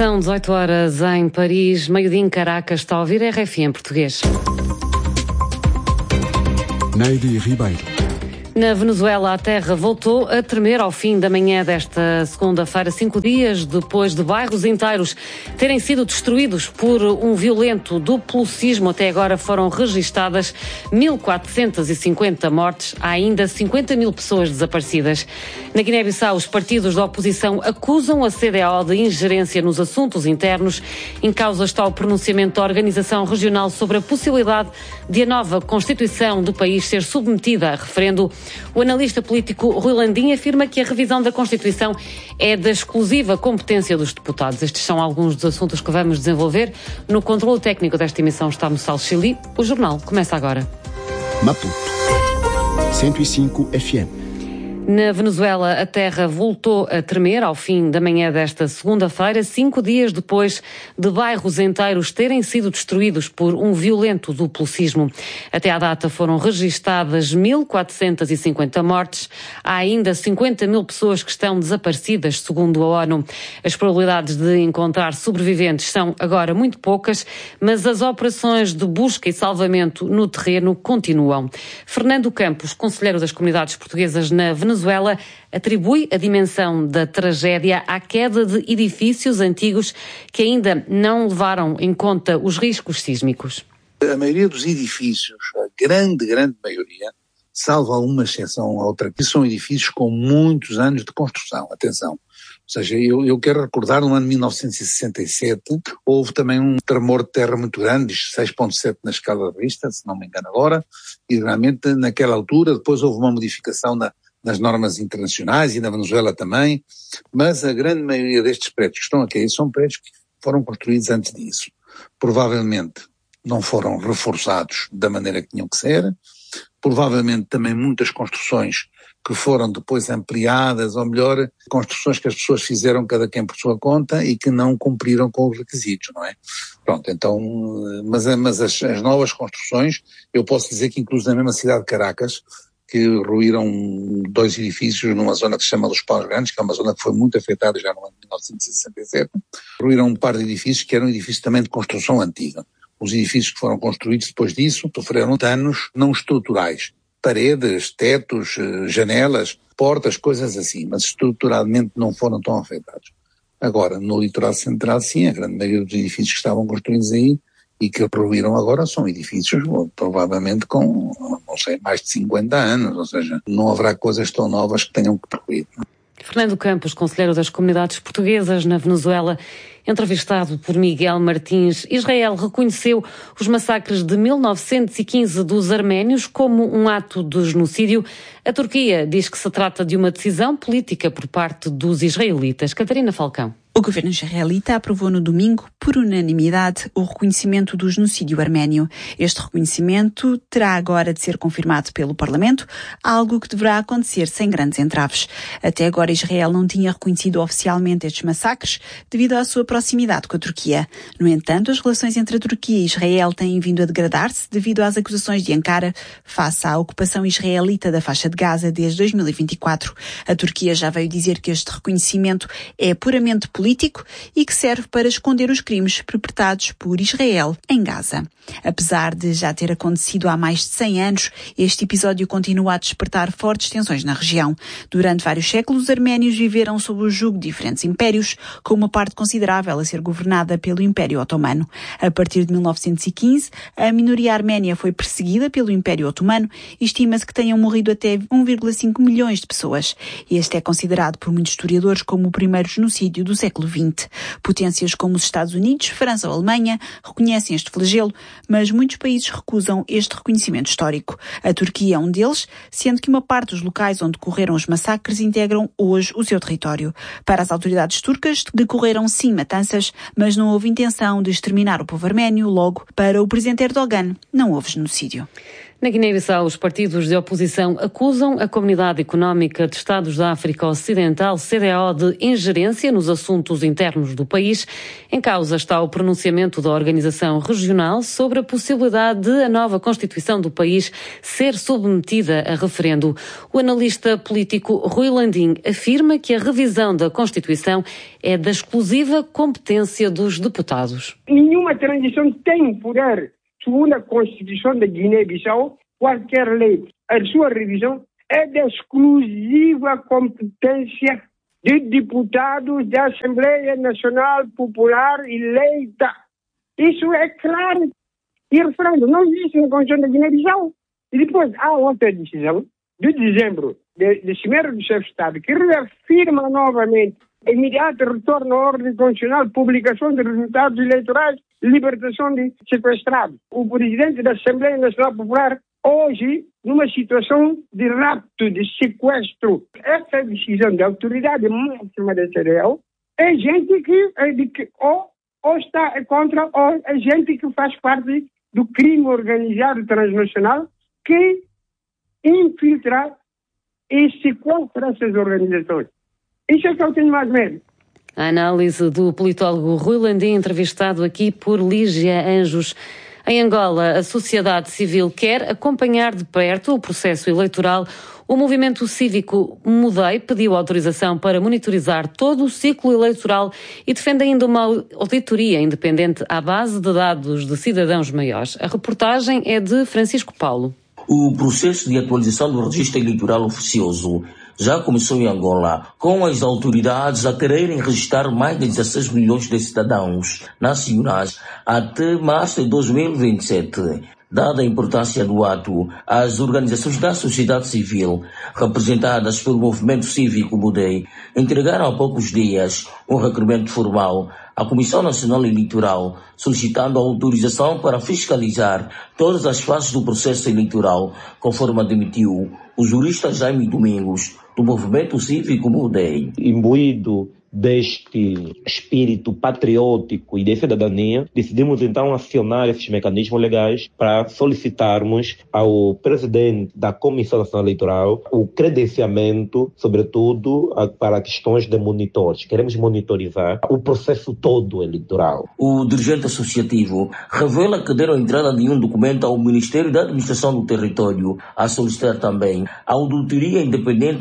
São 18 horas em Paris, meio-dia em Caracas. Está a ouvir RFI em português. Neide Ribeiro. Na Venezuela, a terra voltou a tremer ao fim da manhã desta segunda-feira, 5 dias depois de bairros inteiros terem sido destruídos por um violento duplo sismo. Até agora foram registadas 1.450 mortes, há ainda 50 mil pessoas desaparecidas. Na Guiné-Bissau, os partidos da oposição acusam a CDAO de ingerência nos assuntos internos. Em causa está o pronunciamento da Organização Regional sobre a possibilidade de a nova Constituição do país ser submetida a referendo. O analista político Rui Landim afirma que a revisão da Constituição é da exclusiva competência dos deputados. Estes são alguns dos assuntos que vamos desenvolver. No controle técnico desta emissão está Moçal Chili. O jornal começa agora. Maputo 105 FM. Na Venezuela, a terra voltou a tremer ao fim da manhã desta segunda-feira, 5 dias depois de bairros inteiros terem sido destruídos por um violento duplo sismo. Até à data foram registadas 1.450 mortes. Há ainda 50 mil pessoas que estão desaparecidas, segundo a ONU. As probabilidades de encontrar sobreviventes são agora muito poucas, mas as operações de busca e salvamento no terreno continuam. Fernando Campos, conselheiro das comunidades portuguesas na Venezuela, atribui a dimensão da tragédia à queda de edifícios antigos que ainda não levaram em conta os riscos sísmicos. A maioria dos edifícios, a grande maioria, salvo alguma exceção a outra, que são edifícios com muitos anos de construção. Atenção. Ou seja, eu quero recordar, no ano de 1967, houve também um tremor de terra muito grande, 6.7 na escala de Richter, se não me engano agora, e realmente naquela altura depois houve uma modificação nas normas internacionais e na Venezuela também, mas a grande maioria destes prédios que estão aqui são prédios que foram construídos antes disso. Provavelmente não foram reforçados da maneira que tinham que ser, provavelmente também muitas construções que foram depois ampliadas, ou melhor, construções que as pessoas fizeram cada quem por sua conta e que não cumpriram com os requisitos, não é? Pronto, então, mas as novas construções, eu posso dizer que incluso na mesma cidade de Caracas, que ruíram 2 edifícios numa zona que se chama Los Paus Grandes, que é uma zona que foi muito afetada já no ano de 1967, ruíram um par de edifícios que eram edifícios também de construção antiga. Os edifícios que foram construídos depois disso sofreram danos não estruturais, paredes, tetos, janelas, portas, coisas assim, mas estruturalmente não foram tão afetados. Agora, no litoral central, sim, a grande maioria dos edifícios que estavam construídos aí e que ruíram agora são edifícios provavelmente com, não sei, mais de 50 anos, ou seja, não haverá coisas tão novas que tenham que ruir. Fernando Campos, conselheiro das comunidades portuguesas na Venezuela, entrevistado por Miguel Martins. Israel reconheceu os massacres de 1915 dos arménios como um ato de genocídio. A Turquia diz que se trata de uma decisão política por parte dos israelitas. Catarina Falcão. O governo israelita aprovou no domingo, por unanimidade, o reconhecimento do genocídio arménio. Este reconhecimento terá agora de ser confirmado pelo Parlamento, algo que deverá acontecer sem grandes entraves. Até agora, Israel não tinha reconhecido oficialmente estes massacres devido à sua proximidade com a Turquia. No entanto, as relações entre a Turquia e Israel têm vindo a degradar-se devido às acusações de Ankara face à ocupação israelita da faixa de Gaza desde 2024. A Turquia já veio dizer que este reconhecimento é puramente político e que serve para esconder os crimes perpetrados por Israel em Gaza. Apesar de já ter acontecido há mais de 100 anos, este episódio continua a despertar fortes tensões na região. Durante vários séculos, os arménios viveram sob o jugo de diferentes impérios, com uma parte considerável a ser governada pelo Império Otomano. A partir de 1915, a minoria arménia foi perseguida pelo Império Otomano e estima-se que tenham morrido até 1,5 milhões de pessoas. Este é considerado por muitos historiadores como o primeiro genocídio do século XX. Potências como os Estados Unidos, França ou Alemanha reconhecem este flagelo, mas muitos países recusam este reconhecimento histórico. A Turquia é um deles, sendo que uma parte dos locais onde decorreram os massacres integram hoje o seu território. Para as autoridades turcas, decorreram sim matanças, mas não houve intenção de exterminar o povo arménio. Logo, para o presidente Erdogan, não houve genocídio. Na Guiné-Bissau, os partidos de oposição acusam a Comunidade Económica de Estados da África Ocidental, CEDEAO, de ingerência nos assuntos internos do país. Em causa está o pronunciamento da organização regional sobre a possibilidade de a nova Constituição do país ser submetida a referendo. O analista político Rui Landim afirma que a revisão da Constituição é da exclusiva competência dos deputados. Nenhuma transição tem poder. Segundo a Constituição da Guiné-Bissau, qualquer lei, a sua revisão é da exclusiva competência de deputados da Assembleia Nacional Popular eleita. Isso é claro. E referendo não existe na Constituição da Guiné-Bissau. E depois há outra decisão de dezembro de Cimeira do Chefe de Estado que reafirma novamente imediato retorno à ordem constitucional, publicação de resultados eleitorais, libertação de sequestrados. O presidente da Assembleia Nacional Popular, hoje, numa situação de rapto, de sequestro, essa decisão da autoridade máxima da CEDEAO é gente que ou está contra ou é gente que faz parte do crime organizado transnacional que infiltra e sequestra essas organizações. Isso é que eu tenho mais medo. A análise do politólogo Rui Landim, entrevistado aqui por Lígia Anjos. Em Angola, a sociedade civil quer acompanhar de perto o processo eleitoral. O movimento cívico Mudei pediu autorização para monitorizar todo o ciclo eleitoral e defende ainda uma auditoria independente à base de dados de cidadãos maiores. A reportagem é de Francisco Paulo. O processo de atualização do registro eleitoral oficioso já começou em Angola, com as autoridades a quererem registrar mais de 16 milhões de cidadãos nacionais até março de 2027. Dada a importância do ato, as organizações da sociedade civil, representadas pelo movimento cívico Mudei, entregaram há poucos dias um requerimento formal à Comissão Nacional Eleitoral, solicitando a autorização para fiscalizar todas as fases do processo eleitoral, conforme admitiu o jurista Jaime Domingos, do movimento cívico Mudei. Imbuído deste espírito patriótico e de cidadania, decidimos então acionar esses mecanismos legais para solicitarmos ao presidente da Comissão Nacional Eleitoral o credenciamento, sobretudo para questões de monitores. Queremos monitorizar o processo todo eleitoral. O dirigente associativo revela que deram entrada de um documento ao Ministério da Administração do Território a solicitar também a auditoria independente